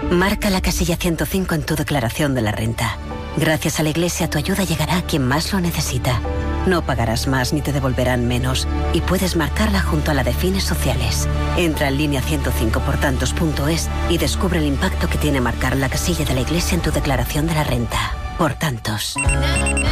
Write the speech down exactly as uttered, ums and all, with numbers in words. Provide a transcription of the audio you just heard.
Marca la casilla ciento cinco en tu declaración de la renta. Gracias a la Iglesia, tu ayuda llegará a quien más lo necesita. No pagarás más ni te devolverán menos. Y puedes marcarla junto a la de fines sociales. Entra en línea ciento cinco por tantos punto es y descubre el impacto que tiene marcar la casilla de la Iglesia en tu declaración de la renta. Por tantos.